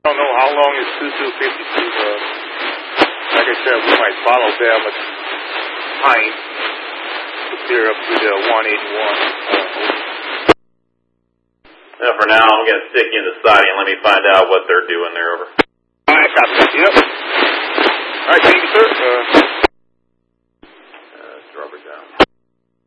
don't know how long is 2252. Like I said, we might follow them at Pine to clear up to the 181. For now, I'm going to stick you in the siding and let me find out what they're doing there. Over. All right, copy. Yep. All right, thank you, sir.